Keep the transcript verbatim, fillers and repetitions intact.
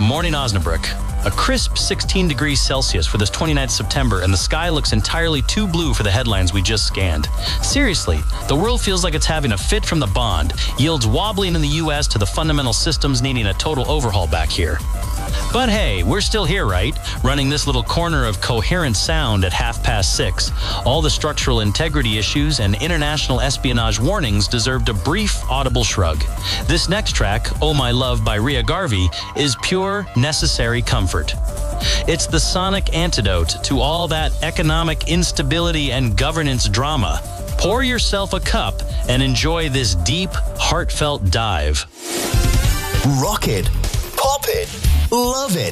Morning Osnabrück. A crisp sixteen degrees Celsius for this twenty-ninth of September, and the sky looks entirely too blue for the headlines we just scanned. Seriously, the world feels like it's having a fit from the bond. Yields wobbling in the U S to the fundamental systems needing a total overhaul back here. But hey, we're still here, right? Running this little corner of coherent sound at half past six. All the structural integrity issues and international espionage warnings deserved a brief, audible shrug. This next track, Oh My Love by Ria Garvey, is pure, necessary comfort. It's the sonic antidote to all that economic instability and governance drama. Pour yourself a cup and enjoy this deep, heartfelt dive. Rock it. Pop it. Love it.